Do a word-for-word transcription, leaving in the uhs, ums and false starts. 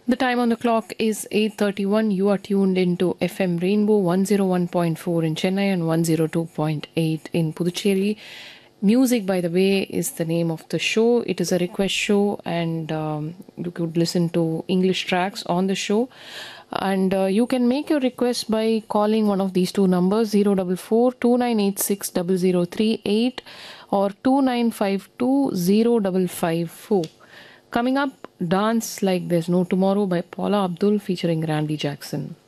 The time on the clock is eight thirty-one. You are tuned into F M Rainbow one oh one point four in Chennai and one oh two point eight in Puducherry. Music, by the way, is the name of the show. It is a request show, and um, you could listen to English tracks on the show. And uh, you can make your request by calling one of these two numbers, zero four four, two nine eight six, zero zero three eight or two nine five two, zero five five four. Coming up, Dance Like There's No Tomorrow by Paula Abdul featuring Randy Jackson.